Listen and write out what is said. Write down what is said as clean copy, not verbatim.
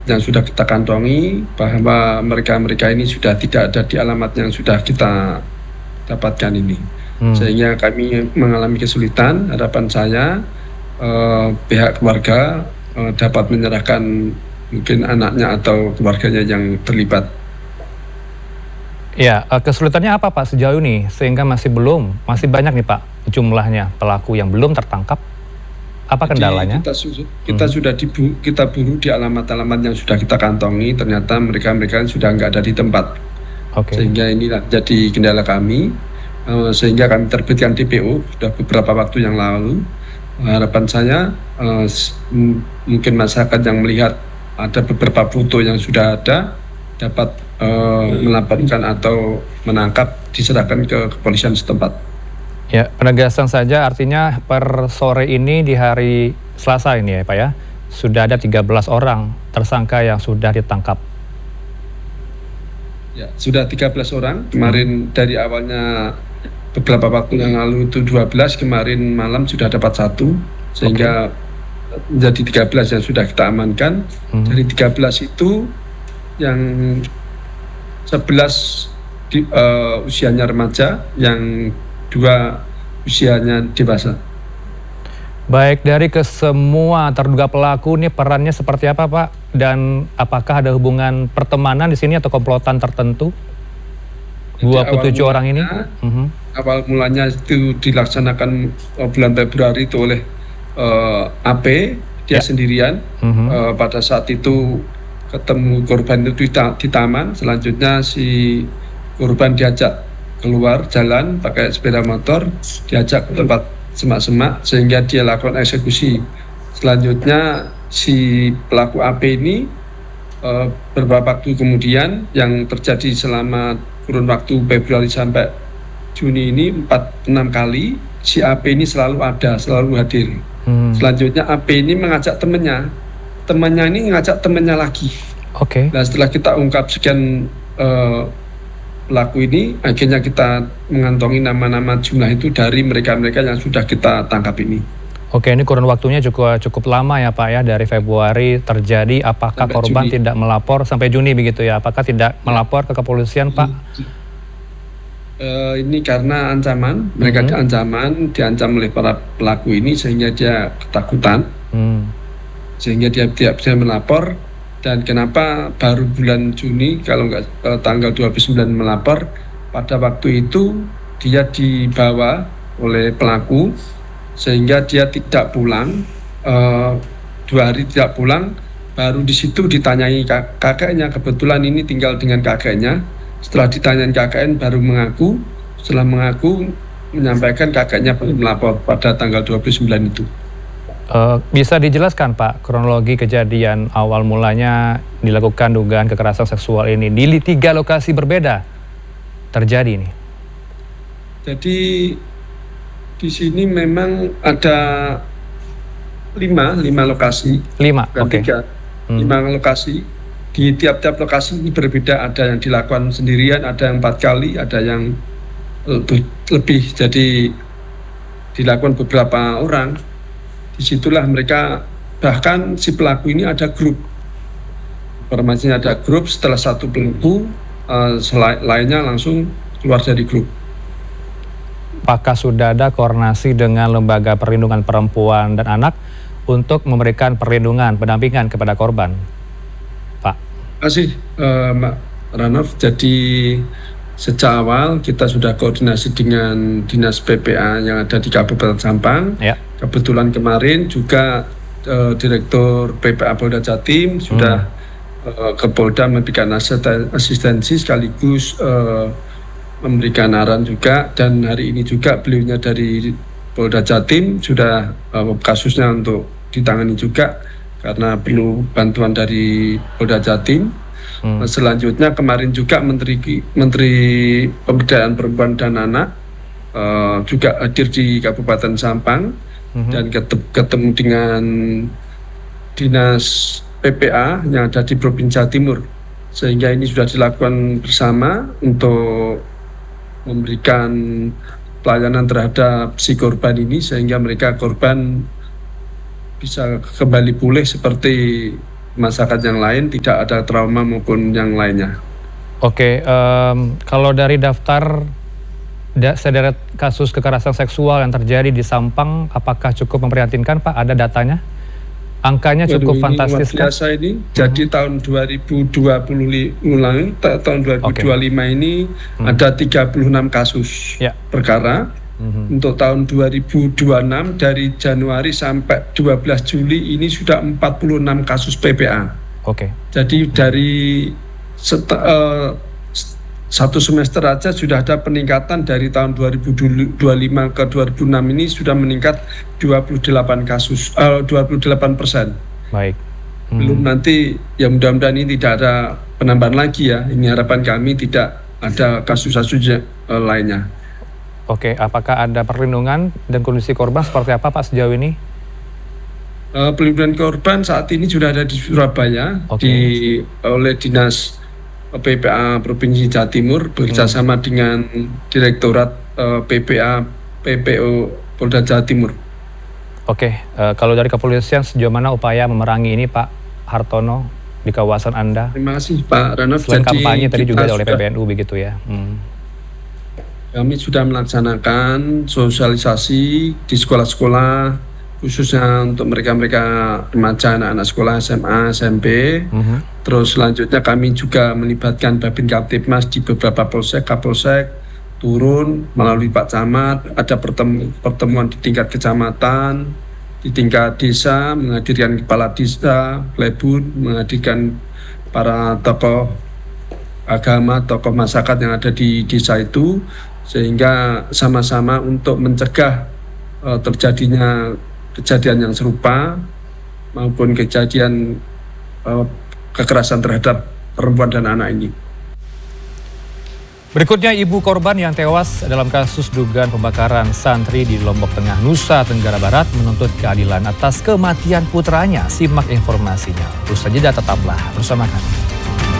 yang sudah kita kantongi bahwa mereka-mereka ini sudah tidak ada di alamat yang sudah kita dapatkan ini. Sehingga kami mengalami kesulitan. Harapan saya pihak keluarga dapat menyerahkan mungkin anaknya atau keluarganya yang terlibat. Ya, kesulitannya apa Pak sejauh ini sehingga masih banyak nih Pak jumlahnya pelaku yang belum tertangkap? Apa kendalanya? Kita buru di alamat-alamat yang sudah kita kantongi, ternyata mereka sudah nggak ada di tempat. Sehingga ini jadi kendala kami, sehingga kami terbitkan DPO sudah beberapa waktu yang lalu. Harapan saya mungkin masyarakat yang melihat ada beberapa foto yang sudah ada dapat melaporkan atau menangkap, diserahkan ke kepolisian setempat. Ya, penegasan saja artinya per sore ini di hari Selasa ini ya Pak ya, sudah ada 13 orang tersangka yang sudah ditangkap. Ya, sudah 13 orang. Kemarin dari awalnya beberapa waktu yang lalu itu 12, kemarin malam sudah dapat 1, sehingga menjadi 13 yang sudah kita amankan. Dari 13 itu yang 11 usianya remaja, yang 2 usianya dewasa. Baik, dari kesemua terduga pelaku ini perannya seperti apa Pak? Dan apakah ada hubungan pertemanan di sini atau komplotan tertentu? 27 orang ini? Awal mulanya itu dilaksanakan bulan Februari itu oleh AP, dia sendirian. Pada saat itu ketemu korban itu di taman, selanjutnya si korban diajak keluar jalan pakai sepeda motor, diajak ke tempat semak-semak sehingga dia lakukan eksekusi. Selanjutnya si pelaku AP ini beberapa waktu kemudian, yang terjadi selama kurun waktu Februari sampai Juni ini 4-6 kali, si AP ini selalu hadir. Selanjutnya AP ini mengajak temannya ini ngajak temannya lagi. Nah, setelah kita ungkap sekian pelaku ini, akhirnya kita mengantongi nama-nama jumlah itu dari mereka-mereka yang sudah kita tangkap ini. Ini kurun waktunya cukup lama ya Pak ya, dari Februari terjadi. Apakah sampai korban Juni tidak melapor sampai Juni begitu ya? Apakah tidak melapor ke kepolisian Pak? Ini karena ancaman, mereka diancam oleh para pelaku ini sehingga dia ketakutan, sehingga dia tidak bisa melapor. Dan kenapa baru bulan Juni, kalau nggak tanggal 29 melapor, pada waktu itu dia dibawa oleh pelaku sehingga dia tidak pulang, 2 hari tidak pulang, baru di situ ditanyai kakeknya, kebetulan ini tinggal dengan kakeknya. Setelah ditanyai kakeknya baru mengaku, setelah mengaku menyampaikan kakeknya baru melapor pada tanggal 29 itu. Bisa dijelaskan Pak kronologi kejadian awal mulanya dilakukan dugaan kekerasan seksual ini di 3 lokasi berbeda terjadi ini? Jadi di sini memang ada 5 lokasi. 5 lokasi. Di tiap-tiap lokasi ini berbeda, ada yang dilakukan sendirian, ada yang 4 kali, ada yang lebih, jadi dilakukan beberapa orang. Disitulah mereka, bahkan si pelaku ini ada grup, informasinya ada grup, setelah satu pelaku lainnya langsung keluar dari grup. Apakah sudah ada koordinasi dengan Lembaga Perlindungan Perempuan dan Anak untuk memberikan perlindungan, pendampingan kepada korban, Pak? Terima kasih Mbak Ranov. Jadi sejak awal kita sudah koordinasi dengan Dinas PPA yang ada di Kabupaten Sampang. Kebetulan kemarin juga Direktur PPA Polda Jatim sudah ke Polda memberikan asistensi sekaligus memberikan arahan juga, dan hari ini juga beliaunya dari Polda Jatim sudah kasusnya untuk ditangani juga karena perlu bantuan dari Polda Jatim. Selanjutnya kemarin juga Menteri Pemberdayaan Perempuan dan Anak juga hadir di Kabupaten Sampang dan ketemu dengan Dinas PPA yang ada di Provinsi Jawa Timur, sehingga ini sudah dilakukan bersama untuk memberikan pelayanan terhadap si korban ini sehingga korban bisa kembali pulih seperti masyarakat yang lain tidak ada trauma maupun yang lainnya. Oke, kalau dari daftar sederet kasus kekerasan seksual yang terjadi di Sampang, apakah cukup memprihatinkan Pak? Ada datanya? Angkanya cukup fantastis kan? Biasa ini, jadi tahun 2025, tahun 2025 ini ada 36 kasus perkara. Untuk tahun 2026 dari Januari sampai 12 Juli ini sudah 46 kasus PPA. Jadi dari satu semester aja sudah ada peningkatan dari tahun 2025 ke 2026 ini sudah meningkat 28%. Baik. Belum nanti ya mudah-mudahan ini tidak ada penambahan lagi ya. Ini harapan kami tidak ada kasus-kasus lainnya. Oke, apakah ada perlindungan dan kondisi korban seperti apa Pak sejauh ini? Perlindungan korban saat ini sudah ada di Surabaya oleh Dinas PPA Provinsi Jawa Timur bekerjasama dengan Direktorat PPA PPO Polda Jawa Timur. Kalau dari kepolisian sejauh mana upaya memerangi ini Pak Hartono di kawasan Anda? Terima kasih Pak Ranov. Selain kampanye tadi juga oleh PBNU begitu ya. Kami sudah melaksanakan sosialisasi di sekolah-sekolah, khususnya untuk mereka-mereka remaja, anak-anak sekolah SMA, SMP. Terus selanjutnya kami juga melibatkan Babin Kaptipmas di beberapa kapolsek, turun melalui Pak Camat, ada pertemuan di tingkat kecamatan, di tingkat desa, menghadirkan kepala desa, plebun, menghadirkan para tokoh agama, tokoh masyarakat yang ada di desa itu, sehingga sama-sama untuk mencegah terjadinya kejadian yang serupa maupun kejadian kekerasan terhadap perempuan dan anak ini. Berikutnya, ibu korban yang tewas dalam kasus dugaan pembakaran santri di Lombok Tengah, Nusa Tenggara Barat menuntut keadilan atas kematian putranya. Simak informasinya. Usai jeda tetaplah bersama kami.